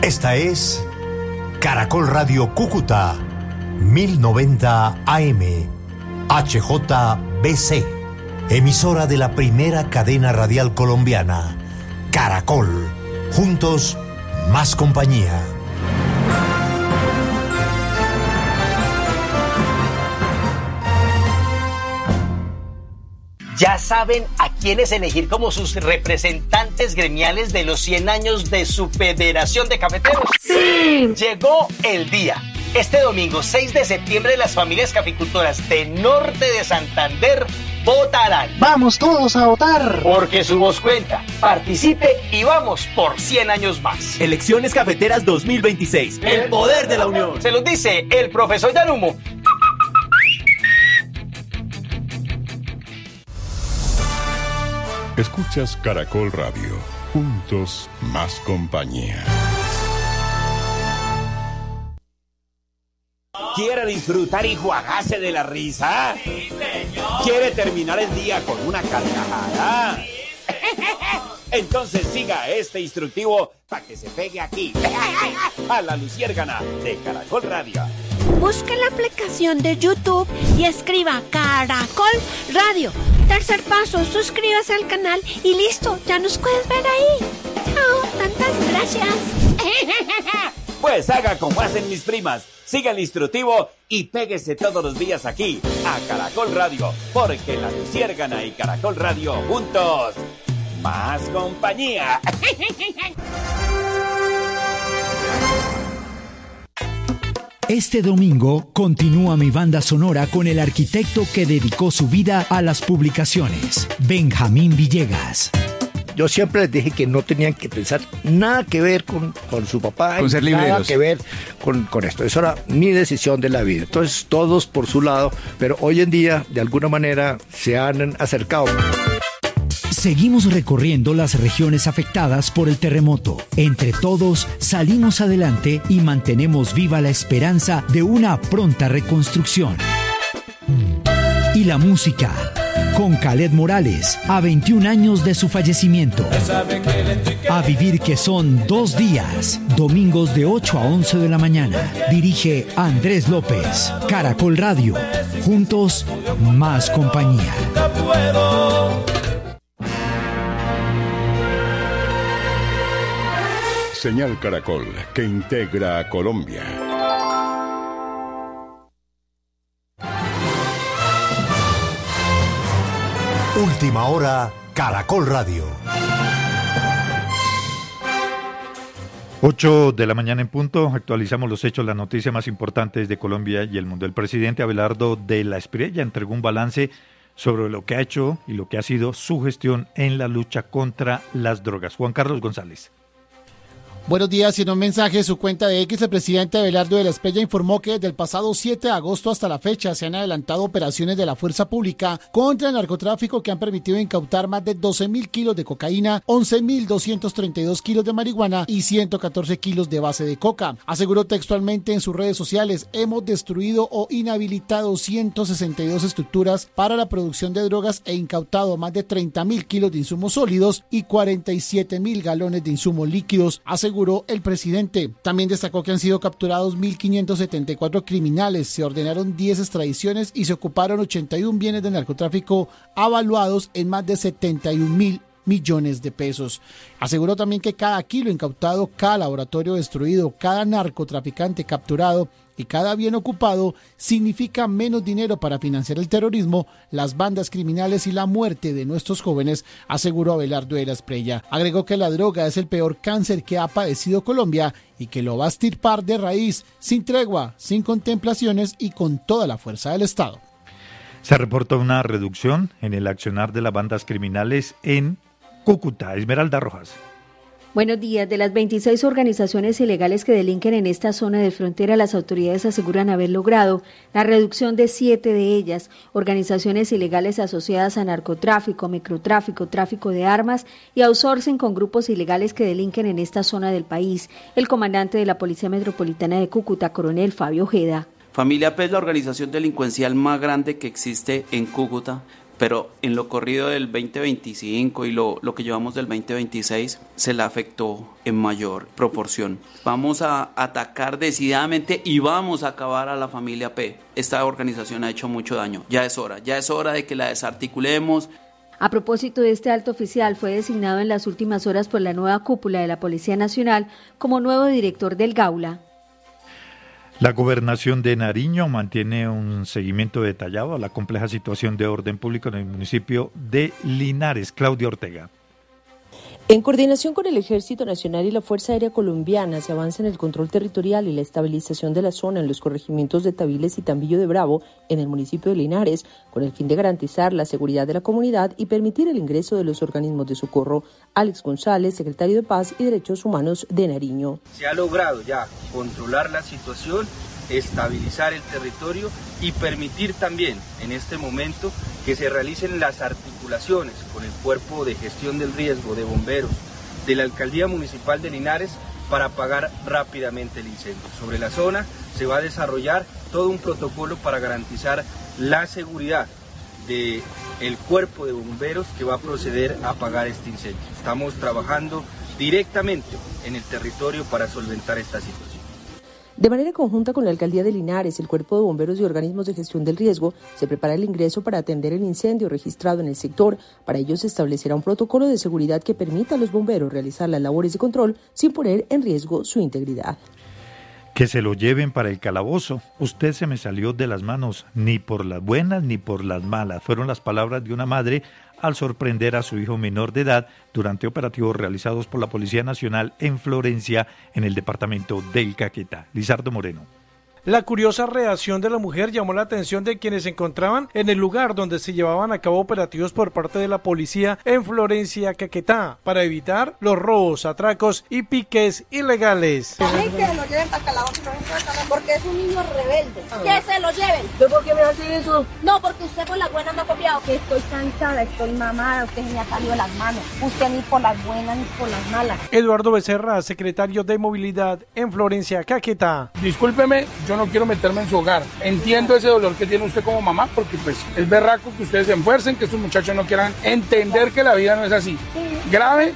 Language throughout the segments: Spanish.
Esta es Caracol Radio Cúcuta, 1090 AM, HJBC, emisora de la primera cadena radial colombiana, Caracol. Juntos, más compañía. ¿Ya saben a quiénes elegir como sus representantes gremiales de los 100 años de su Federación de Cafeteros? ¡Sí! Llegó el día. Este domingo 6 de septiembre las familias caficultoras de Norte de Santander votarán. ¡Vamos todos a votar! Porque su voz cuenta. Participe y vamos por 100 años más. Elecciones Cafeteras 2026. El poder de la unión. Se los dice el profesor Yanumo. Escuchas Caracol Radio. Juntos, más compañía. ¿Quiere disfrutar y jugarse de la risa? ¡Sí, señor! ¿Quiere terminar el día con una carcajada? ¡Sí, entonces siga este instructivo para que se pegue aquí, a la Luciérgana de Caracol Radio. Busque la aplicación de YouTube y escriba Caracol Radio. Tercer paso, suscríbase al canal y listo, ya nos puedes ver ahí. Chao, tantas gracias. Pues haga como hacen mis primas. Siga el instructivo y péguese todos los días aquí, a Caracol Radio, porque la Luciérgana y Caracol Radio juntos, más compañía. Este domingo continúa mi banda sonora con el arquitecto que dedicó su vida a las publicaciones, Benjamín Villegas. Yo siempre les dije que no tenían que pensar nada que ver con su papá, con ser nada libreros. que ver con esto. Eso era mi decisión de la vida. Entonces, todos por su lado, pero hoy en día, de alguna manera, se han acercado. Seguimos recorriendo las regiones afectadas por el terremoto. Entre todos, salimos adelante y mantenemos viva la esperanza de una pronta reconstrucción. Y la música, con Khaled Morales, a 21 años de su fallecimiento. A vivir que son 2 días, domingos de 8 a 11 de la mañana. Dirige Andrés López, Caracol Radio. Juntos, más compañía. Señal Caracol, que integra a Colombia. Última hora, Caracol Radio. 8 de la mañana en punto, actualizamos los hechos, las noticias más importantes de Colombia y el mundo. El presidente Abelardo de la Espriella entregó un balance sobre lo que ha hecho y lo que ha sido su gestión en la lucha contra las drogas. Juan Carlos González. Buenos días. Y en un mensaje de su cuenta de X, el presidente Abelardo de la Espriella informó que desde el pasado 7 de agosto hasta la fecha se han adelantado operaciones de la fuerza pública contra el narcotráfico que han permitido incautar más de 12.000 kilos de cocaína, 11.232 kilos de marihuana y 114 kilos de base de coca. Aseguró textualmente en sus redes sociales: hemos destruido o inhabilitado 162 estructuras para la producción de drogas e incautado más de 30.000 kilos de insumos sólidos y 47.000 galones de insumos líquidos, aseguró el presidente. También destacó que han sido capturados 1.574 criminales, se ordenaron 10 extradiciones y se ocuparon 81 bienes de narcotráfico avaluados en más de 71.000 millones de pesos. Aseguró también que cada kilo incautado, cada laboratorio destruido, cada narcotraficante capturado y cada bien ocupado significa menos dinero para financiar el terrorismo, las bandas criminales y la muerte de nuestros jóvenes, aseguró Abelardo de la Espriella. Agregó que la droga es el peor cáncer que ha padecido Colombia y que lo va a extirpar de raíz, sin tregua, sin contemplaciones y con toda la fuerza del Estado. Se reporta una reducción en el accionar de las bandas criminales en Cúcuta. Esmeralda Rojas. Buenos días. De las 26 organizaciones ilegales que delinquen en esta zona de frontera, las autoridades aseguran haber logrado la reducción de 7 de ellas, organizaciones ilegales asociadas a narcotráfico, microtráfico, tráfico de armas y outsourcing con grupos ilegales que delinquen en esta zona del país. El comandante de la Policía Metropolitana de Cúcuta, coronel Fabio Ojeda. Familia P es la organización delincuencial más grande que existe en Cúcuta. pero en lo corrido del 2025 y lo que llevamos del 2026 se la afectó en mayor proporción. Vamos a atacar decididamente y vamos a acabar a la familia P. Esta organización ha hecho mucho daño, ya es hora de que la desarticulemos. A propósito de este alto oficial, fue designado en las últimas horas por la nueva cúpula de la Policía Nacional como nuevo director del Gaula. La Gobernación de Nariño mantiene un seguimiento detallado a la compleja situación de orden público en el municipio de Linares. Claudia Ortega. En coordinación con el Ejército Nacional y la Fuerza Aérea Colombiana, se avanza en el control territorial y la estabilización de la zona en los corregimientos de Tabiles y Tambillo de Bravo, en el municipio de Linares, con el fin de garantizar la seguridad de la comunidad y permitir el ingreso de los organismos de socorro. Alex González, secretario de Paz y Derechos Humanos de Nariño. Se ha logrado ya controlar la situación, estabilizar el territorio y permitir también en este momento que se realicen las articulaciones con el Cuerpo de Gestión del Riesgo de Bomberos de la Alcaldía Municipal de Linares para apagar rápidamente el incendio. Sobre la zona se va a desarrollar todo un protocolo para garantizar la seguridad del Cuerpo de Bomberos que va a proceder a apagar este incendio. Estamos trabajando directamente en el territorio para solventar esta situación. De manera conjunta con la Alcaldía de Linares, el Cuerpo de Bomberos y organismos de gestión del riesgo, se prepara el ingreso para atender el incendio registrado en el sector. Para ello se establecerá un protocolo de seguridad que permita a los bomberos realizar las labores de control sin poner en riesgo su integridad. Que se lo lleven para el calabozo. Usted se me salió de las manos, ni por las buenas ni por las malas. Fueron las palabras de una madre al sorprender a su hijo menor de edad durante operativos realizados por la Policía Nacional en Florencia, en el departamento del Caquetá. Lizardo Moreno. La curiosa reacción de la mujer llamó la atención de quienes se encontraban en el lugar donde se llevaban a cabo operativos por parte de la policía en Florencia, Caquetá, para evitar los robos, atracos y piques ilegales. Que se lo lleven para calabozo, porque es un niño rebelde. Que se lo lleven. ¿Pero por qué me hace eso? No, porque usted por las buenas me ha copiado. Que estoy cansada, estoy mamada, usted se me ha salido de las manos. Usted ni por las buenas ni por las malas. Eduardo Becerra, secretario de Movilidad en Florencia, Caquetá. Discúlpeme, yo no quiero meterme en su hogar. Entiendo ese dolor que tiene usted como mamá, porque pues es berraco que ustedes se enfuercen, que estos muchachos no quieran entender que la vida no es así. Grave,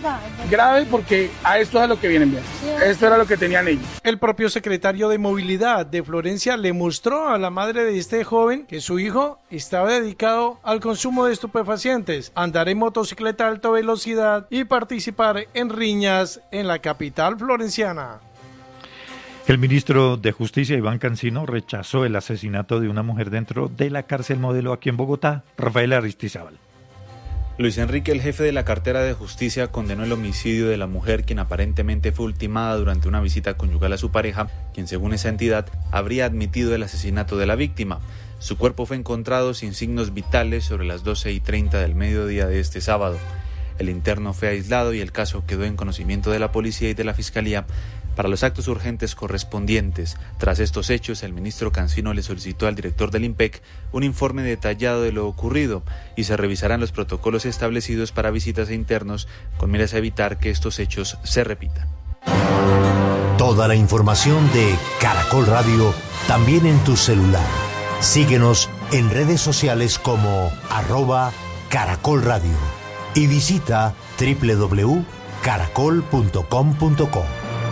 porque a esto es a lo que vienen bien. Esto era lo que tenían ellos. El propio secretario de Movilidad de Florencia le mostró a la madre de este joven que su hijo estaba dedicado al consumo de estupefacientes, andar en motocicleta a alta velocidad y participar en riñas en la capital florenciana. El ministro de Justicia, Iván Cancino, rechazó el asesinato de una mujer dentro de la cárcel Modelo aquí en Bogotá. Rafael Aristizábal. Luis Enrique, el jefe de la cartera de Justicia, condenó el homicidio de la mujer, quien aparentemente fue ultimada durante una visita conyugal a su pareja, quien según esa entidad habría admitido el asesinato de la víctima. Su cuerpo fue encontrado sin signos vitales sobre las 12:30 del mediodía de este sábado. El interno fue aislado y el caso quedó en conocimiento de la policía y de la fiscalía para los actos urgentes correspondientes. Tras estos hechos, el ministro Cancino le solicitó al director del IMPEC un informe detallado de lo ocurrido y se revisarán los protocolos establecidos para visitas a internos con miras a evitar que estos hechos se repitan. Toda la información de Caracol Radio también en tu celular. Síguenos en redes sociales como @Caracol Radio y visita www.caracol.com.co.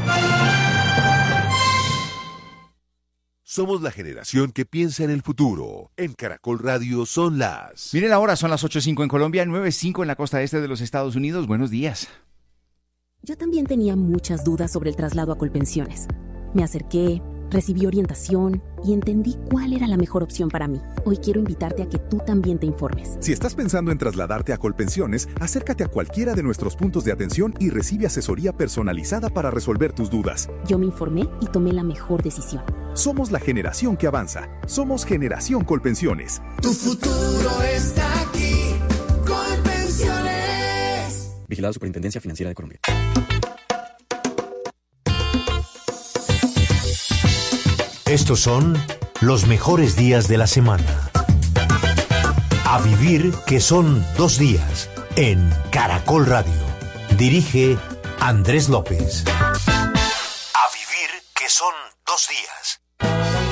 Somos la generación que piensa en el futuro. En Caracol Radio son las... Miren ahora, son las 8:05 en Colombia, 9:05 en la costa este de los Estados Unidos. Buenos días. Yo también tenía muchas dudas sobre el traslado a Colpensiones. Me acerqué, recibí orientación y entendí cuál era la mejor opción para mí. Hoy quiero invitarte a que tú también te informes. Si estás pensando en trasladarte a Colpensiones, acércate a cualquiera de nuestros puntos de atención y recibe asesoría personalizada para resolver tus dudas. Yo me informé y tomé la mejor decisión. Somos la generación que avanza. Somos Generación Colpensiones. Tu futuro está aquí. Colpensiones. Vigilado Superintendencia Financiera de Colombia. Estos son los mejores días de la semana. A vivir que son 2 días en Caracol Radio. Dirige Andrés López.